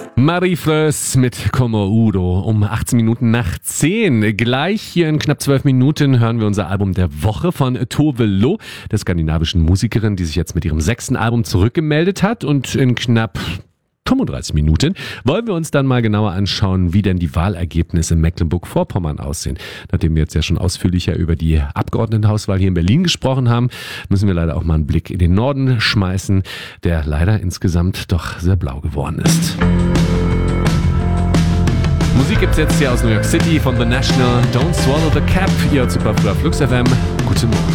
Marie-France mit Como Udo um 18 Minuten nach 10. Gleich hier in knapp 12 Minuten hören wir unser Album der Woche von Tove Lo, der skandinavischen Musikerin, die sich jetzt mit ihrem 6. Album zurückgemeldet hat. Und in knapp 35 Minuten wollen wir uns dann mal genauer anschauen, wie denn die Wahlergebnisse in Mecklenburg-Vorpommern aussehen. Nachdem wir jetzt ja schon ausführlicher über die Abgeordnetenhauswahl hier in Berlin gesprochen haben, müssen wir leider auch mal einen Blick in den Norden schmeißen, der leider insgesamt doch sehr blau geworden ist. Musik gibt's jetzt hier aus New York City von The National. Don't Swallow the Cap, hier zu Flux FM. Guten Morgen.